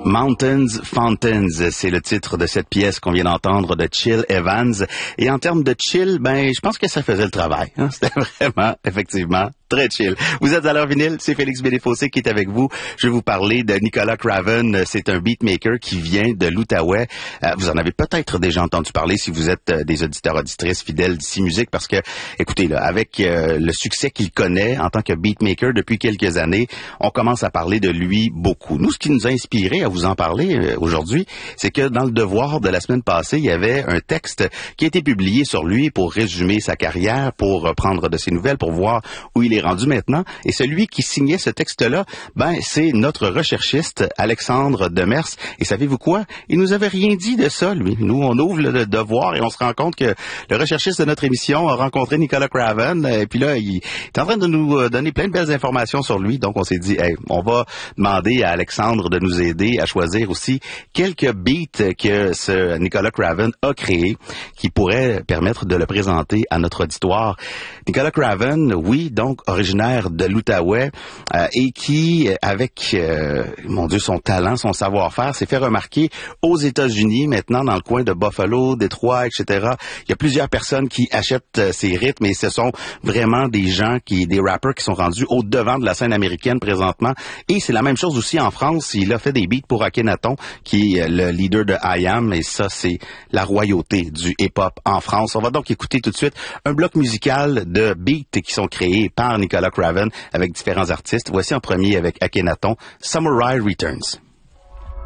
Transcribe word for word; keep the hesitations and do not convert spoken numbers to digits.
Mountains, Fountains, c'est le titre de cette pièce qu'on vient d'entendre de Chill Evans. Et en termes de chill, ben, je pense que ça faisait le travail. Hein? C'était vraiment, effectivement, très chill. Vous êtes à l'heure vinyle, c'est Félix Bénéfossé qui est avec vous. Je vais vous parler de Nicolas Craven. C'est un beatmaker qui vient de l'Outaouais. Euh, vous en avez peut-être déjà entendu parler si vous êtes euh, des auditeurs auditrices fidèles d'ici Musique, parce que, écoutez, là, avec euh, le succès qu'il connaît en tant que beatmaker depuis quelques années, on commence à parler de lui beaucoup. Nous, ce qui nous a inspiré à vous en parler euh, aujourd'hui, c'est que dans le Devoir de la semaine passée, il y avait un texte qui a été publié sur lui pour résumer sa carrière, pour prendre de ses nouvelles, pour voir où il est rendu maintenant. Et celui qui signait ce texte-là, ben, c'est notre recherchiste Alexandre Demers. Et savez-vous quoi? Il nous avait rien dit de ça, lui. Nous, on ouvre le Devoir et on se rend compte que le recherchiste de notre émission a rencontré Nicolas Craven. Et puis là, il est en train de nous donner plein de belles informations sur lui. Donc, on s'est dit, hey, on va demander à Alexandre de nous aider à choisir aussi quelques beats que ce Nicolas Craven a créés qui pourraient permettre de le présenter à notre auditoire. Nicolas Craven, oui, donc originaire de l'Outaouais euh, et qui, avec, euh, mon Dieu, son talent, son savoir-faire, s'est fait remarquer aux États-Unis, maintenant dans le coin de Buffalo, Détroit, et cetera. Il y a plusieurs personnes qui achètent euh, ses rythmes et ce sont vraiment des gens, qui, des rappers qui sont rendus au devant de la scène américaine présentement. Et c'est la même chose aussi en France. Il a fait des beats pour Akhenaton, qui est le leader de I A M, et ça, c'est la royauté du hip-hop en France. On va donc écouter tout de suite un bloc musical de beats qui sont créés par Nicolas Craven avec différents artistes. Voici en premier avec Akhenaton, Samurai Returns.